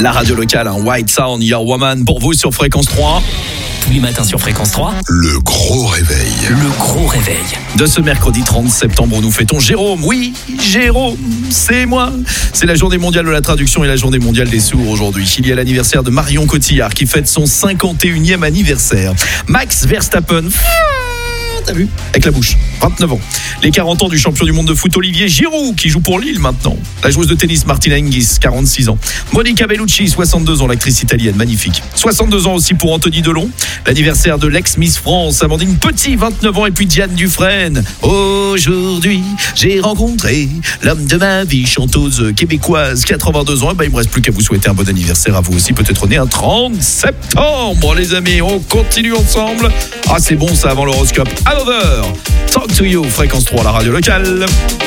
La radio locale, White Sound, Your Woman pour vous sur Fréquence 3. Tous les matins sur Fréquence 3. Le gros réveil. Le gros réveil. De ce mercredi 30 septembre, nous fêtons Jérôme. Oui, Jérôme, c'est moi. C'est la journée mondiale de la traduction et la journée mondiale des sourds aujourd'hui. Il y a l'anniversaire de Marion Cotillard qui fête son 51e anniversaire. Max Verstappen, t'as vu, avec la bouche, 29 ans. Les 40 ans du champion du monde de foot Olivier Giroud qui joue pour Lille maintenant. La joueuse de tennis Martina Hingis, 46 ans. Monica Bellucci, 62 ans, l'actrice italienne, magnifique. 62 ans aussi pour Anthony Delon. L'anniversaire de l'ex-Miss France, Amandine Petit, 29 ans. Et puis Diane Dufresne. Aujourd'hui, j'ai rencontré l'homme de ma vie, chanteuse québécoise, 82 ans. Et ben, il me reste plus qu'à vous souhaiter un bon anniversaire à vous aussi, peut-être né un 30 septembre, les amis. On continue ensemble. Ah, c'est bon ça avant l'horoscope. À 9h, Talk to You, Fréquence 3, la radio locale.